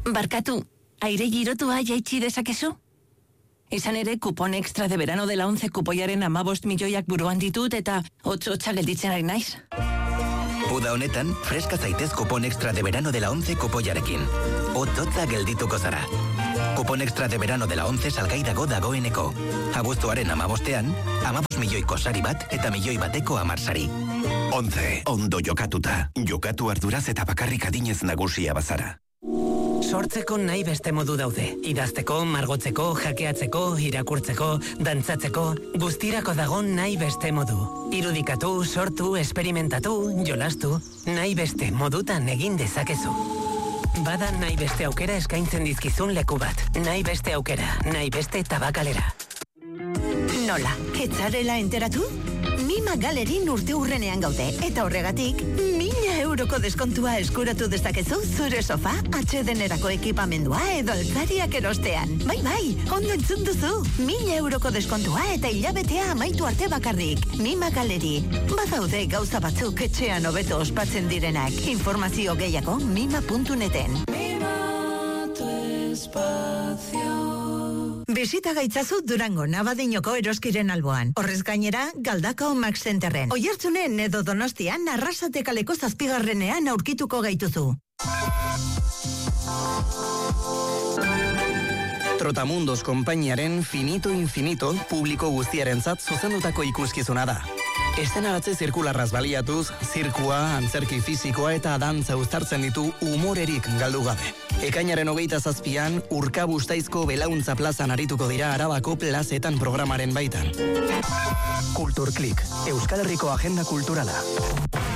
Barkatu, aire girotua jaitsi dezakezu? Izan ere, kupon extra de verano de la 11 kupoiaren 15 milioiak buruan ditut eta hotz-hotza gelditzen ari naiz. Uda honetan, freska zaitez kupon extra de verano de la 11 kupoiarekin. Hotz-hotza geldituko zara. Kupon extra de verano de la 11 salgai dagoeneko. Abuztuaren 15ean, 15 milioiko sari bat eta milioi bateko 10 sari. 11. Ondo jokatuta. Jokatu arduraz eta bakarrik adinez nagusia bazara. Sortzeko nahi beste modu daude. Idazteko, margotzeko, jakeatzeko, irakurtzeko, dantzatzeko, guztirako dago nahi beste modu. Irudikatu, sortu, esperimentatu, jolastu, nahi beste modutan egin dezakezu. Bada nahi beste aukera eskaintzen dizkizun leku bat. Nahi beste aukera, nahi beste tabakalera. Nola, etzarela enteratu? Mima Galerin urte urrenean gaude, eta horregatik, 1.000 euroko deskontua eskuratu dezakezu zure sofa, atsedenerako ekipamendua edo altzariak erostean. Bai, ondo entzun duzu. 1.000 euroko deskontua eta hilabetea amaitu arte bakarrik. Mima Galeri. Bazaude gauza batzuk etxean hobeto ospatzen direnak. Informazio gehiago mima.neten. Mima tu espacio. Bisita gaitzazu Durango Nabadinoko eroskiren alboan. Horrez gainera, Galdako Max Centerren. Oiartzunen edo Donostian Arrasate kaleko 7. aurkituko gaituzu. Trotamundos konpainiaren Finito Infinito publiko guztiarentzat zuzendutako ikuskizuna da. Eszenaratze zirkularraz baliatuz, zirkua, antzerki fisikoa eta dantza uztartzen ditu umorerik galdu gabe. Ekainaren 27an, Urkabustaizko Belauntza plazan arituko dira Arabako plazetan programaren baitan. Kulturklik, Euskal Herriko agenda kulturala.